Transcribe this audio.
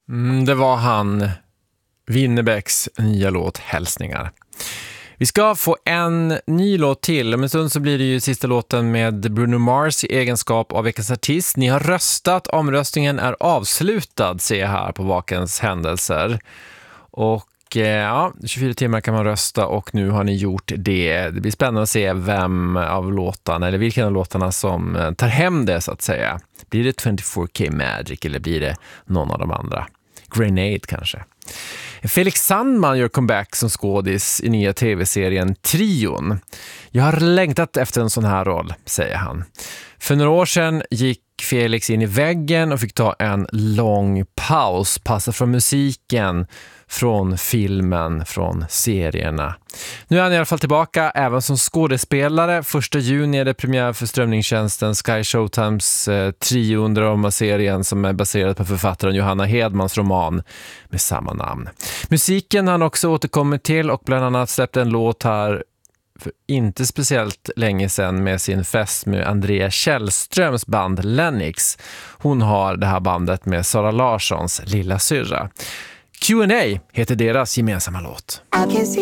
Det var han, Winnerbäcks nya låt Hälsningar. Vi ska få en ny låt till. Om en stund så blir det ju sista låten med Bruno Mars i egenskap av veckans artist. Ni har röstat, omröstningen är avslutad, ser jag här på Vakens händelser. Och 24 timmar kan man rösta och nu har ni gjort det. Det blir spännande att se vem av låtarna, eller vilken av låtarna som tar hem det så att säga. Blir det 24K Magic eller blir det någon av de andra? Grenade kanske. Felix Sandman gör comeback som skådis i nya tv-serien Trion. Jag har längtat efter en sån här roll, säger han. För några år sedan gick Felix in i väggen och fick ta en lång paus, passa från musiken, från filmen, från serierna. Nu är han i alla fall tillbaka även som skådespelare. 1 juni är det premiär för strömningstjänsten Sky Showtimes Trio-serien som är baserad på författaren Johanna Hedmans roman med samma namn. Musiken har han också återkommit till och bland annat släppt en låt här för inte speciellt länge sedan med sin fest med Andrea Källströms band Lennox. Hon har det här bandet med Sara Larssons lilla syrra. Q&A heter deras gemensamma låt.